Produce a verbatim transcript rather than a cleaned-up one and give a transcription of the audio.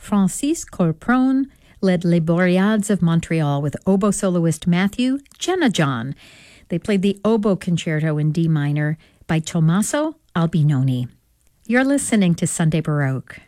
Francis Corpron led Les Boreades of Montreal with oboe soloist Matthew Jenajon. They played the oboe concerto in D minor by Tommaso Albinoni. You're listening to Sunday Baroque.